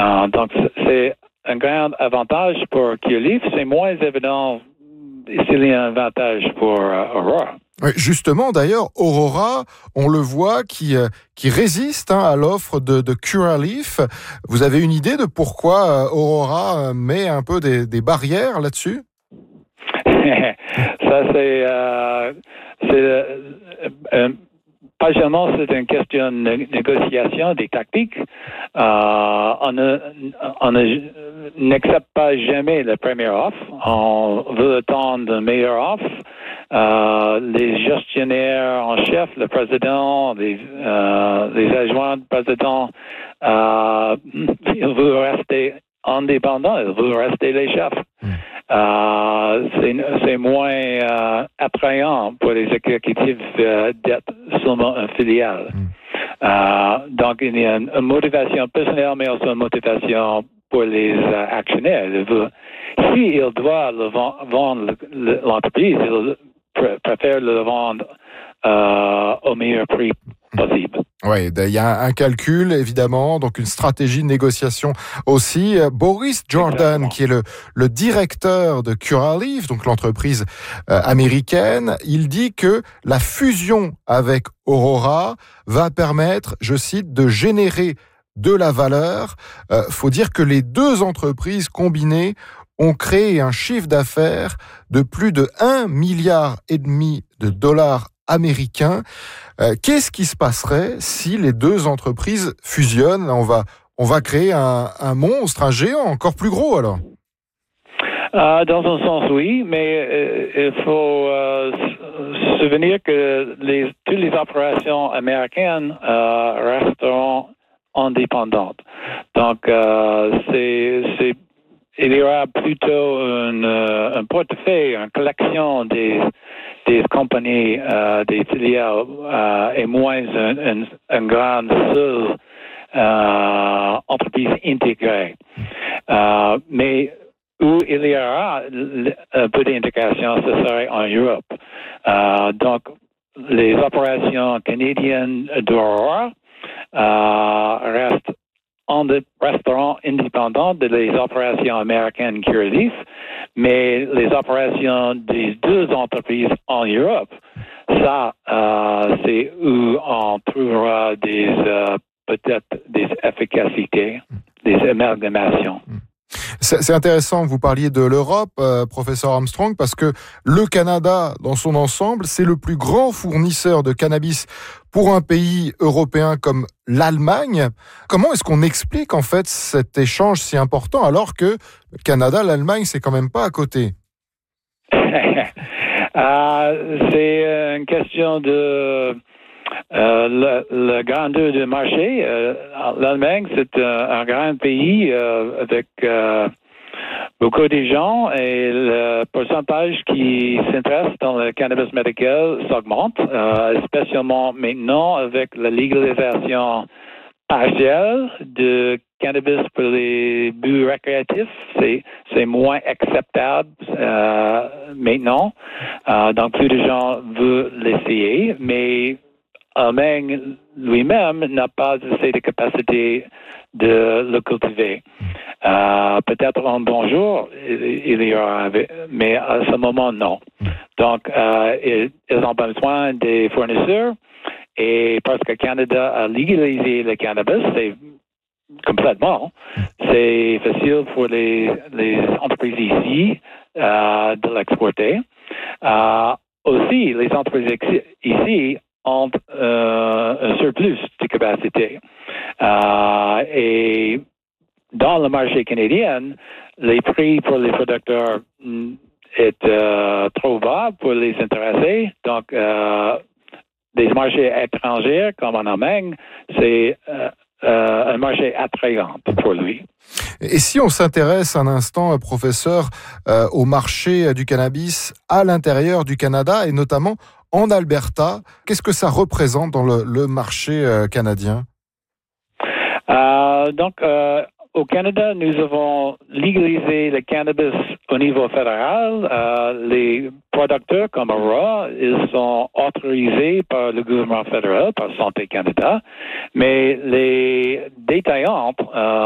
Donc, c'est un grand avantage pour Curaleaf. C'est moins évident s'il y a un avantage pour Aurora. Oui, justement, d'ailleurs, Aurora, on le voit, qui résiste à l'offre de Curaleaf. Vous avez une idée de pourquoi Aurora met un peu des barrières là-dessus? Ça, c'est pas seulement c'est une question de négociation, des tactiques. On n'accepte pas jamais la première offre. On veut attendre une meilleure offre. Les gestionnaires en chef, le président, les adjoints du président, ils veulent rester indépendants, ils veulent rester les chefs. C'est moins attrayant pour les exécutifs d'être seulement une filiale. Donc, il y a une motivation personnelle, mais aussi une motivation pour les actionnaires. S'ils doivent vendre l'entreprise, ils préfèrent le vendre au meilleur prix possible. Oui, il y a un calcul, évidemment, donc une stratégie de négociation aussi. Boris Jordan, qui est le directeur de Curaleaf, donc l'entreprise américaine, il dit que la fusion avec Aurora va permettre, je cite, de générer de la valeur. Faut dire que les deux entreprises combinées ont créé un chiffre d'affaires de plus de 1,5 milliard de dollars américains. Qu'est-ce qui se passerait si les deux entreprises fusionnent? On va créer un monstre, un géant encore plus gros alors. Dans un sens, oui, mais il faut se souvenir que toutes les opérations américaines resteront indépendantes. Donc, il y aura plutôt un portefeuille, une collection des compagnies, des filiales, et moins une grande seule entreprise intégrée. Mais où il y aura un peu d'intégration, ce serait en Europe. Donc, les opérations canadiennes d'Aurora resteront indépendantes des opérations américaines Curaleaf, mais les opérations des deux entreprises en Europe, ça, c'est où on trouvera peut-être des efficacités, des amalgamations. C'est intéressant que vous parliez de l'Europe, professeur Armstrong, parce que le Canada, dans son ensemble, c'est le plus grand fournisseur de cannabis pour un pays européen comme l'Allemagne. Comment est-ce qu'on explique en fait cet échange si important alors que le Canada, l'Allemagne, c'est quand même pas à côté? C'est une question de la grandeur du marché. L'Allemagne, c'est un grand pays avec beaucoup de gens et le pourcentage qui s'intéresse dans le cannabis médical s'augmente, spécialement maintenant avec la légalisation partielle de cannabis pour les buts récréatifs. C'est moins acceptable maintenant. Donc, plus de gens veulent l'essayer, mais l'Allemagne lui-même n'a pas assez de capacité de le cultiver. Peut-être un bon jour, il y aura, mais à ce moment, non. Donc, ils ont besoin des fournisseurs et parce que le Canada a légalisé le cannabis, c'est complètement, c'est facile pour les entreprises ici de l'exporter. Aussi, les entreprises ici ont un surplus de capacité. Et dans le marché canadien, les prix pour les producteurs est trop bas pour les intéressés. Donc, des marchés étrangers comme en Allemagne, c'est un marché attrayant pour lui. Et si on s'intéresse un instant, professeur, au marché du cannabis à l'intérieur du Canada et notamment en Alberta, qu'est-ce que ça représente dans le marché canadien? Donc, au Canada, nous avons légalisé le cannabis au niveau fédéral. Les producteurs comme Aurora, ils sont autorisés par le gouvernement fédéral, par Santé Canada, mais les détaillants